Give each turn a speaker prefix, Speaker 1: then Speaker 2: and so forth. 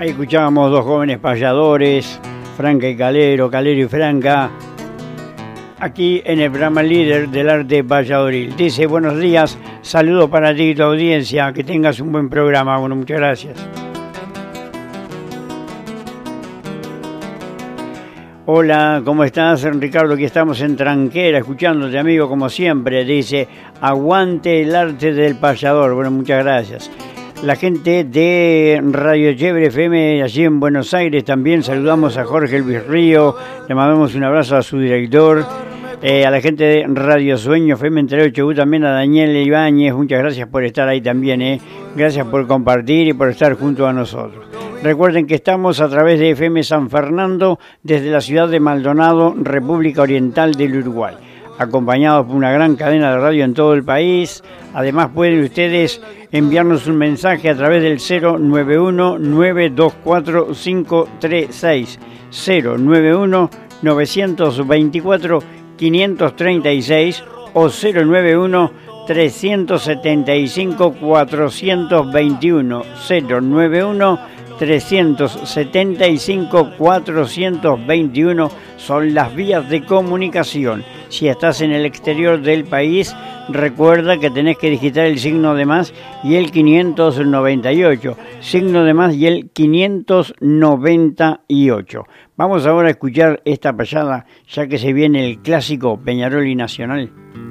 Speaker 1: Ahí escuchábamos dos jóvenes payadores, Franca y Calero, Calero y Franca, aquí en el programa líder del arte payadoril. Dice, buenos días, saludo para ti y tu audiencia, que tengas un buen programa. Bueno, muchas gracias. Hola, ¿cómo estás, Ricardo? Aquí estamos en Tranquera, escuchándote, amigo, como siempre. Dice, aguante el arte del payador. Bueno, muchas gracias. La gente de Radio Chévere FM allí en Buenos Aires también saludamos a Jorge Luis Río, le mandamos un abrazo a su director, a la gente de Radio Sueño FM entre 8U, también a Daniel Ibáñez, muchas gracias por estar ahí también, gracias por compartir y por estar junto a nosotros. Recuerden que estamos a través de FM San Fernando desde la ciudad de Maldonado, República Oriental del Uruguay, acompañados por una gran cadena de radio en todo el país. Además pueden ustedes enviarnos un mensaje a través del 091-924-536, 091-924-536 o 091-375-421, 091-375-421 son las vías de comunicación. Si estás en el exterior del país, recuerda que tenés que digitar el signo de más y el 598, signo de más y el 598. Vamos ahora a escuchar esta payada, ya que se viene el clásico Peñarol y Nacional.